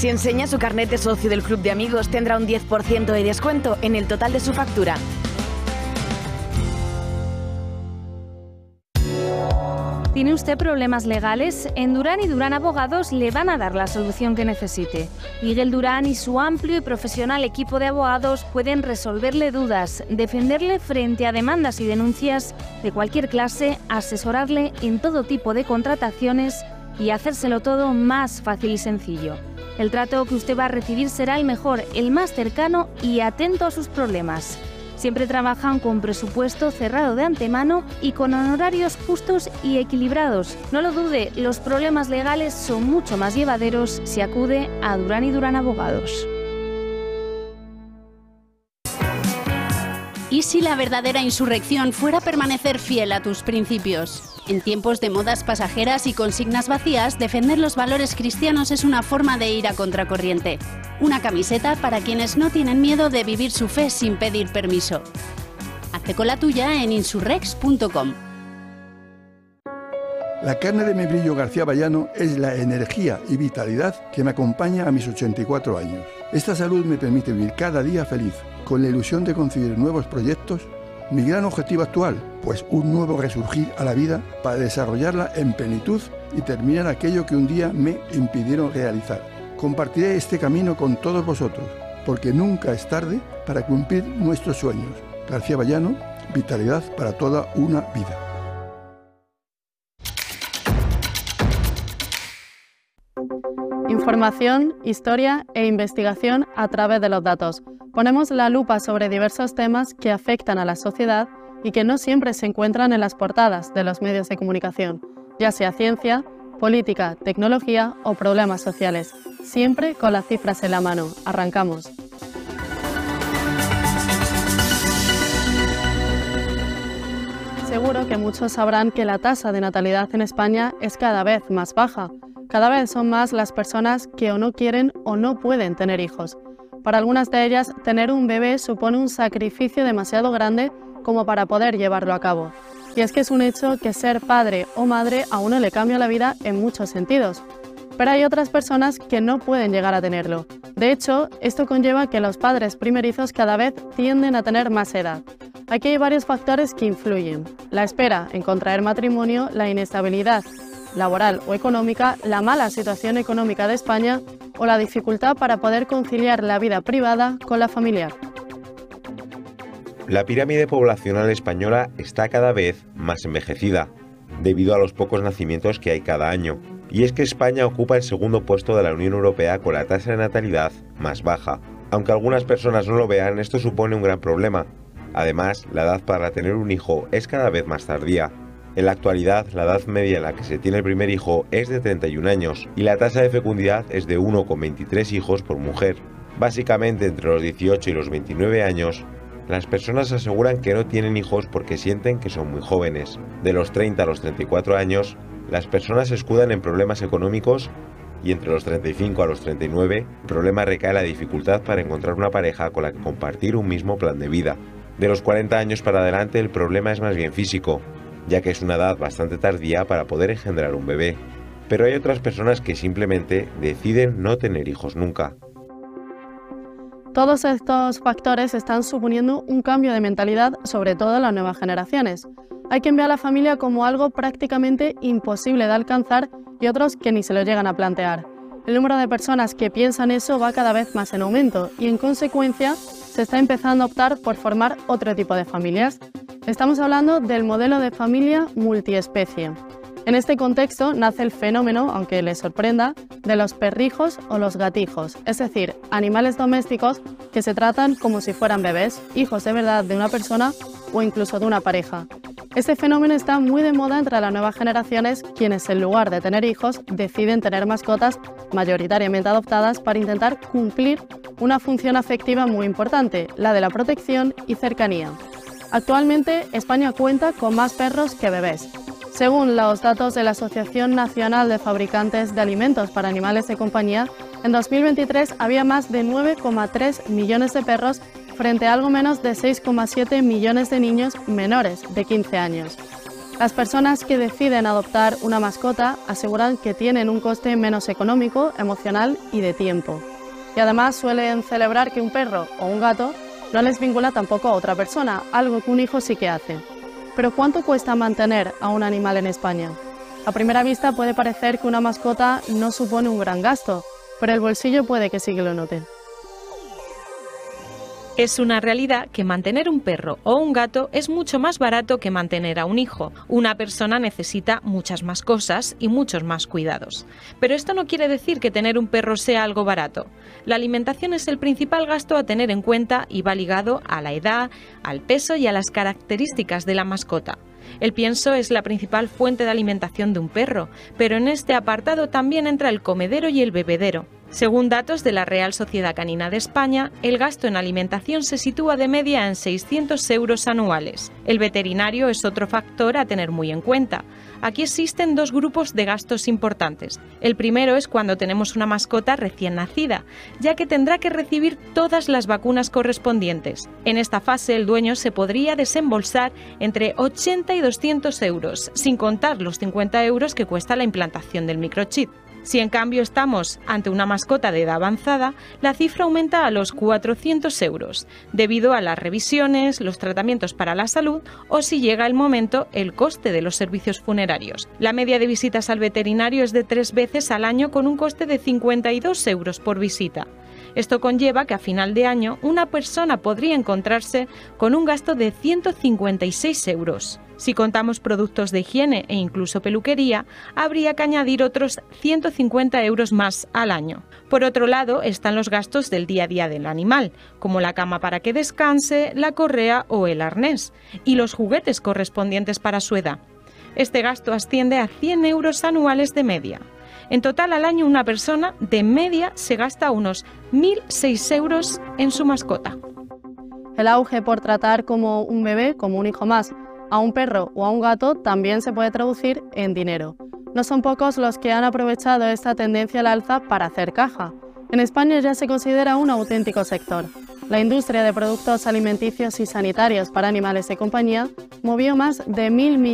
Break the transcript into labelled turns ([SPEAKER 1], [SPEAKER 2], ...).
[SPEAKER 1] Si enseña su carnet de socio del Club de Amigos, tendrá un 10% de descuento en el total de su factura.
[SPEAKER 2] ¿Tiene usted problemas legales? En Durán y Durán Abogados le van a dar la solución que necesite. Miguel Durán y su amplio y profesional equipo de abogados pueden resolverle dudas, defenderle frente a demandas y denuncias de cualquier clase, asesorarle en todo tipo de contrataciones y hacérselo todo más fácil y sencillo. El trato que usted va a recibir será el mejor, el más cercano y atento a sus problemas. Siempre trabajan con presupuesto cerrado de antemano y con honorarios justos y equilibrados. No lo dude, los problemas legales son mucho más llevaderos si acude a Durán y Durán Abogados.
[SPEAKER 3] ¿Y si la verdadera insurrección fuera permanecer fiel a tus principios? En tiempos de modas pasajeras y consignas vacías, defender los valores cristianos es una forma de ir a contracorriente. Una camiseta para quienes no tienen miedo de vivir su fe sin pedir permiso. Hazte con la tuya en insurrex.com.
[SPEAKER 4] La carne de membrillo García Bayano es la energía y vitalidad que me acompaña a mis 84 años. Esta salud me permite vivir cada día feliz, con la ilusión de concebir nuevos proyectos. Mi gran objetivo actual, pues un nuevo resurgir a la vida para desarrollarla en plenitud y terminar aquello que un día me impidieron realizar. Compartiré este camino con todos vosotros, porque nunca es tarde para cumplir nuestros sueños. García Bayano, vitalidad para toda una vida.
[SPEAKER 5] Información, historia e investigación a través de los datos. Ponemos la lupa sobre diversos temas que afectan a la sociedad y que no siempre se encuentran en las portadas de los medios de comunicación, ya sea ciencia, política, tecnología o problemas sociales. Siempre con las cifras en la mano. Arrancamos. Seguro que muchos sabrán que la tasa de natalidad en España es cada vez más baja. Cada vez son más las personas que o no quieren o no pueden tener hijos. Para algunas de ellas, tener un bebé supone un sacrificio demasiado grande como para poder llevarlo a cabo. Y es que es un hecho que ser padre o madre a uno le cambia la vida en muchos sentidos. Pero hay otras personas que no pueden llegar a tenerlo. De hecho, esto conlleva que los padres primerizos cada vez tienden a tener más edad. Aquí hay varios factores que influyen: la espera en contraer matrimonio, la inestabilidad laboral o económica, la mala situación económica de España o la dificultad para poder conciliar la vida privada con la familiar.
[SPEAKER 6] La pirámide poblacional española está cada vez más envejecida, debido a los pocos nacimientos que hay cada año. Y es que España ocupa el segundo puesto de la Unión Europea con la tasa de natalidad más baja. Aunque algunas personas no lo vean, esto supone un gran problema. Además, la edad para tener un hijo es cada vez más tardía. En la actualidad, la edad media en la que se tiene el primer hijo es de 31 años y la tasa de fecundidad es de 1,23 hijos por mujer. Básicamente, entre los 18 y los 29 años, las personas aseguran que no tienen hijos porque sienten que son muy jóvenes. De los 30 a los 34 años, las personas se escudan en problemas económicos y entre los 35 a los 39, el problema recae en la dificultad para encontrar una pareja con la que compartir un mismo plan de vida. De los 40 años para adelante, el problema es más bien físico, ya que es una edad bastante tardía para poder engendrar un bebé. Pero hay otras personas que simplemente deciden no tener hijos nunca.
[SPEAKER 5] Todos estos factores están suponiendo un cambio de mentalidad, sobre todo en las nuevas generaciones. Hay quien ve a la familia como algo prácticamente imposible de alcanzar y otros que ni se lo llegan a plantear. El número de personas que piensan eso va cada vez más en aumento y, en consecuencia, se está empezando a optar por formar otro tipo de familias. Estamos hablando del modelo de familia multiespecie. En este contexto nace el fenómeno, aunque les sorprenda, de los perrijos o los gatijos, es decir, animales domésticos que se tratan como si fueran bebés, hijos de verdad de una persona o incluso de una pareja. Este fenómeno está muy de moda entre las nuevas generaciones, quienes en lugar de tener hijos deciden tener mascotas mayoritariamente adoptadas para intentar cumplir una función afectiva muy importante, la de la protección y cercanía. Actualmente, España cuenta con más perros que bebés. Según los datos de la Asociación Nacional de Fabricantes de Alimentos para Animales de Compañía, en 2023 había más de 9,3 millones de perros frente a algo menos de 6,7 millones de niños menores de 15 años. Las personas que deciden adoptar una mascota aseguran que tienen un coste menos económico, emocional y de tiempo. Y además suelen celebrar que un perro o un gato no les vincula tampoco a otra persona, algo que un hijo sí que hace. Pero ¿cuánto cuesta mantener a un animal en España? A primera vista puede parecer que una mascota no supone un gran gasto, pero el bolsillo puede que sí que lo note.
[SPEAKER 7] Es una realidad que mantener un perro o un gato es mucho más barato que mantener a un hijo. Una persona necesita muchas más cosas y muchos más cuidados. Pero esto no quiere decir que tener un perro sea algo barato. La alimentación es el principal gasto a tener en cuenta y va ligado a la edad, al peso y a las características de la mascota. El pienso es la principal fuente de alimentación de un perro, pero en este apartado también entra el comedero y el bebedero. Según datos de la Real Sociedad Canina de España, el gasto en alimentación se sitúa de media en 600 euros anuales. El veterinario es otro factor a tener muy en cuenta. Aquí existen dos grupos de gastos importantes. El primero es cuando tenemos una mascota recién nacida, ya que tendrá que recibir todas las vacunas correspondientes. En esta fase el dueño se podría desembolsar entre 80 y 200 euros, sin contar los 50 euros que cuesta la implantación del microchip. Si en cambio estamos ante una mascota de edad avanzada, la cifra aumenta a los 400 euros, debido a las revisiones, los tratamientos para la salud o, si llega el momento, el coste de los servicios funerarios. La media de visitas al veterinario es de 3 veces al año con un coste de 52 euros por visita. Esto conlleva que a final de año una persona podría encontrarse con un gasto de 156 euros. Si contamos productos de higiene e incluso peluquería, habría que añadir otros 150 euros más al año. Por otro lado, están los gastos del día a día del animal, como la cama para que descanse, la correa o el arnés, y los juguetes correspondientes para su edad. Este gasto asciende a 100 euros anuales de media. En total, al año una persona de media se gasta unos 1.006 euros en su mascota.
[SPEAKER 5] El auge por tratar como un bebé, como un hijo más, a un perro o a un gato también se puede traducir en dinero. No son pocos los que han aprovechado esta tendencia al alza para hacer caja. En España ya se considera un auténtico sector. La industria de productos alimenticios y sanitarios para animales de compañía movió más de 1.000 millones